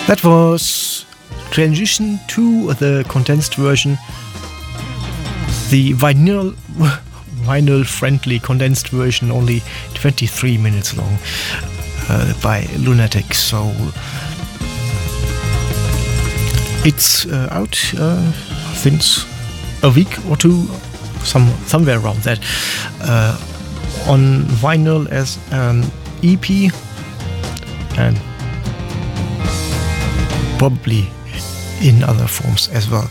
That was transition to the condensed version, the vinyl-friendly condensed version, only 23 minutes long, by Lunatic Soul. It's out since a week or two, somewhere around that, on vinyl as an EP, and probably in other forms as well.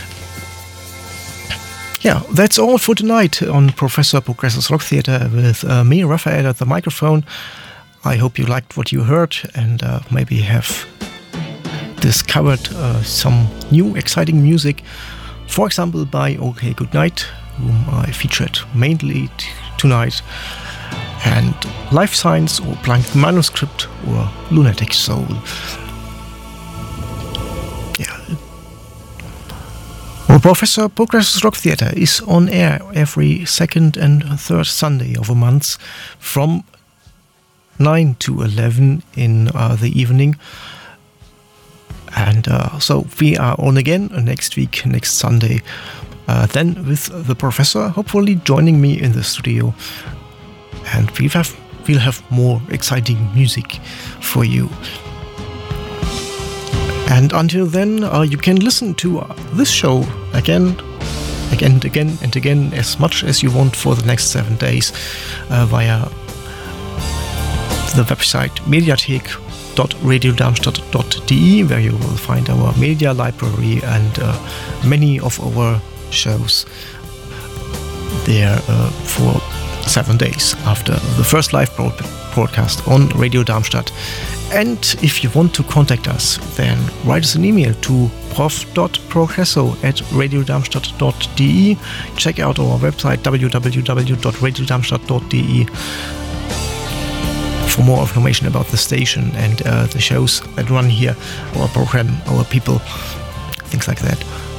Yeah, that's all for tonight on Professor Progressor's Rock Theatre with me, Raphael, at the microphone. I hope you liked what you heard and maybe have discovered some new exciting music, for example by OK Goodnight, whom I featured mainly tonight, and Life Science or Blank Manuscript or Lunatic Soul. Yeah. Well, Professor Progressor's Rock Theatre is on air every second and third Sunday of a month from 9 to 11 in the evening. And so we are on again next week, next Sunday, then with the professor, hopefully joining me in the studio. And we'll have more exciting music for you. And until then, you can listen to this show again, and again, as much as you want for the next 7 days via the website mediathek.radiodarmstadt.de, where you will find our media library and many of our shows there for 7 days after the first live broadcast on Radio Darmstadt. And if you want to contact us, then write us an email to prof.progresso@radiodarmstadt.de. Check out our website www.radiodarmstadt.de for more information about the station and the shows that run here, our program, our people, things like that.